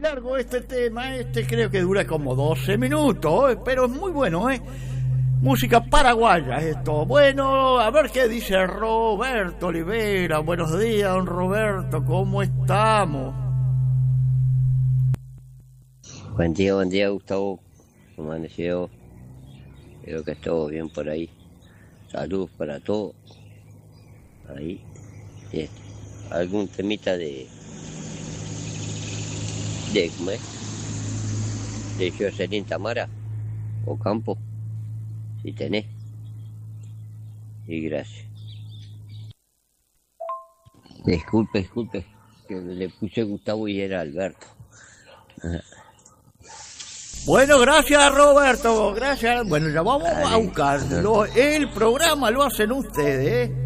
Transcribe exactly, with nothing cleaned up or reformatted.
largo este tema, este creo que dura como doce minutos, pero es muy bueno, ¿eh? Música paraguaya esto. Bueno, a ver qué dice Roberto Olivera. Buenos días, don Roberto, ¿cómo estamos? Buen día, buen día, Gustavo. ¿Cómo amaneció? Creo que todo bien por ahí. Saludos para todos. Ahí. Bien. ¿Algún temita de... de... ¿cómo es? De Jocelyn Tamara? ¿O Campo? Si tenés. Y gracias. Disculpe, disculpe. Que le puse Gustavo y era Alberto. Bueno, gracias Roberto, gracias. Bueno, ya vamos a buscarlo. El programa lo hacen ustedes, ¿eh?